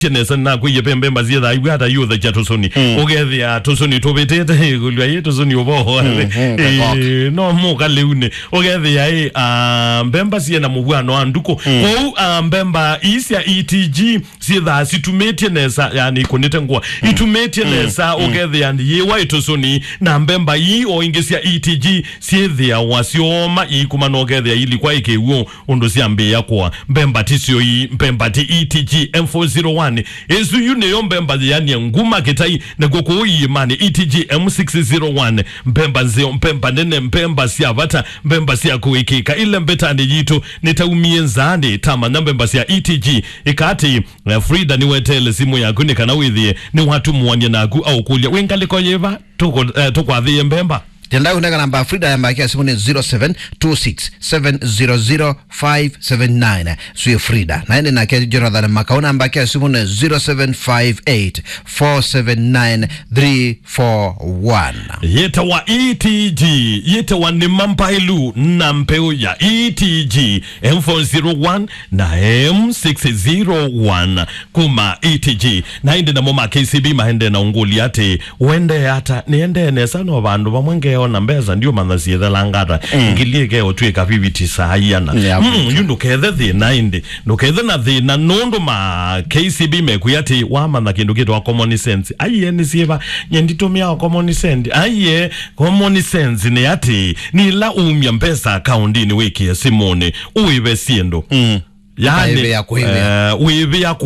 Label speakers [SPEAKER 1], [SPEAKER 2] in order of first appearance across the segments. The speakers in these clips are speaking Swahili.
[SPEAKER 1] Nesa na kuye pembemba zia ibu hata yu the jatosoni ogethia tosoni tobetete gulwa yeto soni obo no mo kaleune ogethia mbemba zie na mubwano anduko ko mbemba isia ETG zia situmete nesa yani konete ngwa itumete nesa ogethia ye wa tosoni na mbemba yi o ingesia ETG zia wasioma ikuma no ogethia ili kwa ikewo ondosia mbe yakwa mbemba tisio yi mbemba ti ETG M401 ezu yune yombemba yani nguma ketai na goko yimane ETG M601 mbemba nzeo mbemba nene mbemba siya vata mbemba siya kuwekeka ile mbeta ane yito nitaumienzane tama na mbemba siya ETG ikati Frida niwetele simu ya kune kanawithie ni watu muwanye na agu au kulia wengale kwa yeva toko adhiye mbemba
[SPEAKER 2] Tenda unega namba Frida yamba kia simu ni 0726700579 suye Frida na ende na kia Jonathan Makauna yamba kia simu ni 0758479341
[SPEAKER 1] Yeta wa ETG Yeta wa ni mampailu na mpeo ya ETG M401 na M601 kuma ETG na ende na moma KCB mahende na unguli yate uende hata niende nesano wa bandu wa mwenge na mbeza ndio manasi yedhalangata ngilieke otweka viviti sahayana yundo kethe the nainde no kethe na the na nondo ma KCB mekuyati wama na kindu kitu wa common sense aye ni sieva nyenditomia wa common sense aye common sense ni ati ni la umya mbesa account ni wiki ya simone uive siendo yani wewe ya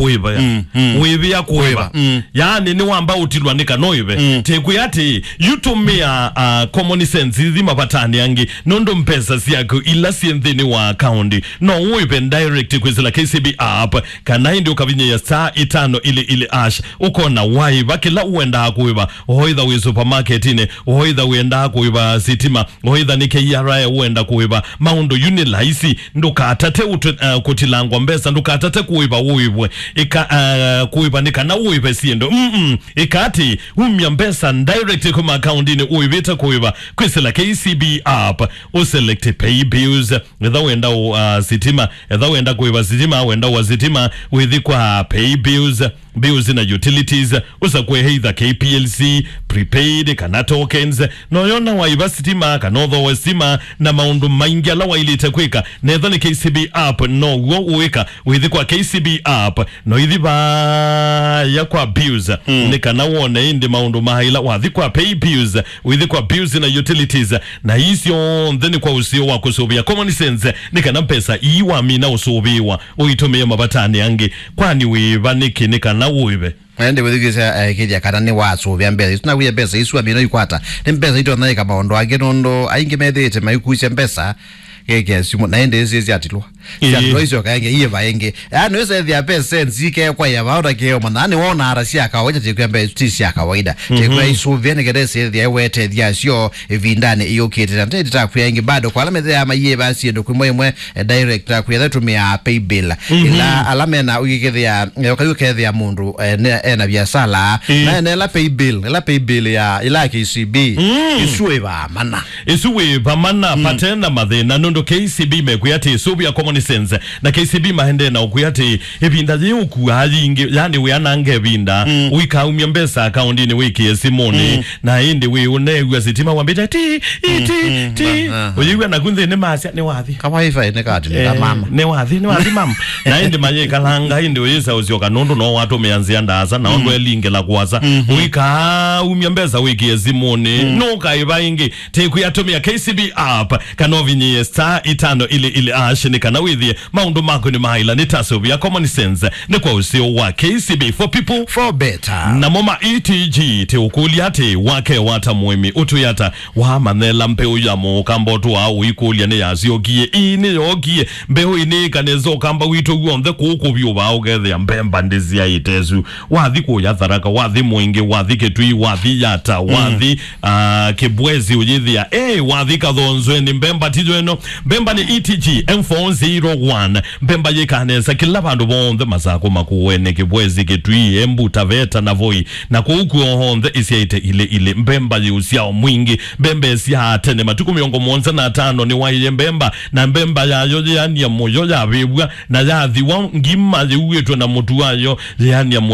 [SPEAKER 1] kuiba yani ni wamba utilwa nika noive teku yati yutumia common sense zima patani yangi nondo mpesa siyako ila siendhini wa account no uive direct kwezila KCB app kana hindi ukavinye ya saa 5 ili ash uko na waiva kila uenda kuiba hoidha we supermarket ine hoidha uenda kuiba sitima hoidha ni KRA uenda kuiba maundo unilaisi ndo katate kutila mbesa nduka atate kuiba uibwe kuiba nika na uibe siendo ikati umya mbesa direct kuma account ni uibita kuiba kwisila KCB app uselect pay bills edha wenda sitima edha wenda kuiba sitima wenda wa sitima withi kwa pay bills na utilities usakwe heitha KPLC prepaid kana tokens no yona wa sitima kanotho wa stima na maundu maingi ala wa ilite kweka netho ni KCB app no uweka withi kwa KCB app no ithi ba ya kwa bills ni kana wone indi maundu mahaila wathi kwa pay bills withi kwa bills na utilities na isio ndeni kwa usio wa kusobia common sense ni kana pesa iwa mina usobiwa uitumia mabatani yangi kwani wiva niki ni kana uibe
[SPEAKER 2] ende wethikisa kija katani waso vya mbeza isuna kuya mbeza isua mino ikwata ni mbeza ito naika maondo ake nondo aingi methete maikuisha mbeza keke simu naende ezi atilwa siatilo iso kaenge iye vaenge ano esa thia pesensi ke kwa ya vaoda keo manani wona arasi ya kawaida tekuya mbe tisi ya kawaida tekuya isu vyene kedesi thia wete thia sio vindane iyo kete na tete takuya ingi bado kwa alame thia iye basi endo kumwe direct takuya thetumia pay bill ila alame na ukikethia yoka thia mundu na biasala na ela pay bill ya ila KCB
[SPEAKER 1] isuwe vamana patena mathina nondo KCB mekuyati subia common sense na KCB mahende na ukuyati ebinda yuku halingi yani we anange ebinda wika umya mbesa account ni wiki ya simone na hindi we unegwa sitima wambita ti uyiwa na kunze ne masya ne wathi
[SPEAKER 2] kama hifa ene kati ni mama
[SPEAKER 1] ne wathi mama na hindi maye kalanga hindi uyisa uzioka nondo no watu meanzia ndaza na ondo elinge la kuwaza wika umya mbesa wiki ya simone no kaiba ingi teku yatumia KCB app kanovinye saa 5 ili ash ni kana withie maundu mako ni maila ni tasobi ya common sense ni kwa usio wa KCB for people
[SPEAKER 2] for better
[SPEAKER 1] na moma ETG te ukuliate wake wata muemi utuyata wa manela mpeo ya mo kambotu wa uikulia ni yaziogie ini yogie mbeo ini kanezo kamba wito guonde kukubyo ba ogeze ya mbemba ndizi ya itezu wathi kuya tharaka wathi mwingi wathi ketui wathi yata wathi kibwezi ujithia wathi kathonzwe ni mbemba tijweno mbemba ni ETG M401 001 mbemba yekanesa kila bandu bonde masako makuwene kibwezi kitwi embu taveta na voi na kuku honde isiaite ile mbemba yusiao mwingi mbembe isia tene matuku miongo mwonza na tano ni waiye mbemba na mbemba ya yoje yani ya moyo ya bebwa na ya dhiwa ngima uwe tu na mutu wayo yani ya